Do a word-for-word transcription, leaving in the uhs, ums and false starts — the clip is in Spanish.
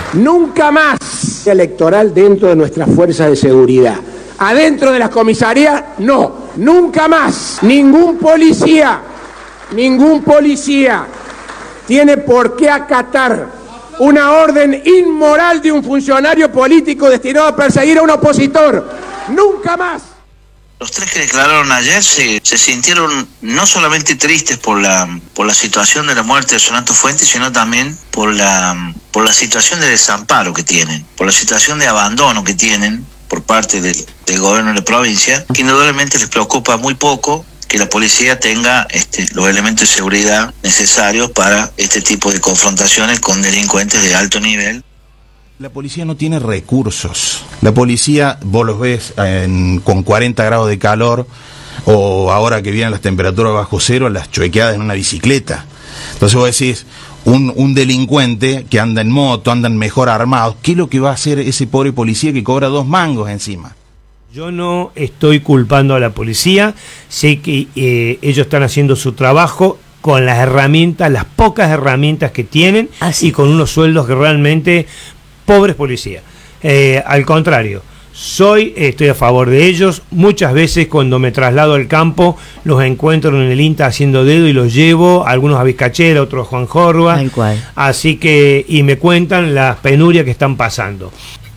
Nunca más electoral dentro de nuestras fuerzas de seguridad. Adentro de las comisarías, no, nunca más. Ningún policía, ningún policía tiene por qué acatar una orden inmoral de un funcionario político destinado a perseguir a un opositor. Nunca más. Los tres que declararon ayer se, se sintieron no solamente tristes por la por la situación de la muerte de Sonato Fuentes, sino también por la por la situación de desamparo que tienen, por la situación de abandono que tienen por parte del, del gobierno de la provincia, que indudablemente les preocupa muy poco que la policía tenga este, los elementos de seguridad necesarios para este tipo de confrontaciones con delincuentes de alto nivel. La policía no tiene recursos. La policía, vos los ves en, con cuarenta grados de calor, o ahora que vienen las temperaturas bajo cero, las chuequeadas en una bicicleta. Entonces vos decís, un, un delincuente que anda en moto, andan mejor armados, ¿qué es lo que va a hacer ese pobre policía que cobra dos mangos encima? Yo no estoy culpando a la policía, sé que eh, ellos están haciendo su trabajo con las herramientas, las pocas herramientas que tienen, Así. Y con unos sueldos que realmente... pobres policías. Eh, al contrario, soy, estoy a favor de ellos. Muchas veces cuando me traslado al campo los encuentro en el INTA haciendo dedo y los llevo, algunos a Vizcachera, otros a Juan Jorba. Así que, y me cuentan las penurias que están pasando.